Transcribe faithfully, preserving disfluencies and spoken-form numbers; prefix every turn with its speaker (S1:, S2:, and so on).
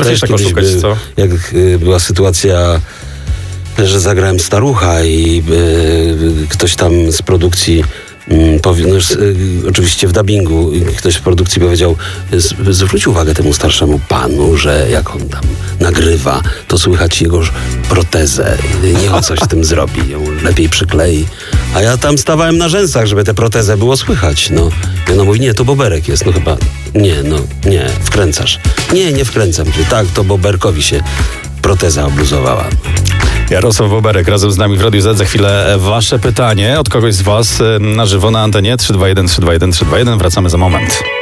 S1: potrafisz tak oszukać,
S2: by,
S1: co?
S2: Jak y, była sytuacja, że zagrałem Starucha i y, ktoś tam z produkcji Mm, powie, no już, y, oczywiście w dubbingu ktoś w produkcji powiedział, z, zwróć uwagę temu starszemu panu, że jak on tam nagrywa, to słychać jego protezę. Niech on coś z tym zrobi, ją lepiej przyklei. A ja tam stawałem na rzęsach, żeby tę protezę było słychać. No. I ona mówi, nie, to Boberek jest. No chyba, nie, no, nie, wkręcasz. Nie, nie wkręcam. Mówię, tak, to Boberkowi się proteza obluzowała.
S1: Jarosław Boberek razem z nami w Radiu Z. Za chwilę wasze pytanie od kogoś z was na żywo na antenie trzy dwa jeden trzy dwa jeden trzy dwa jeden. Wracamy za moment.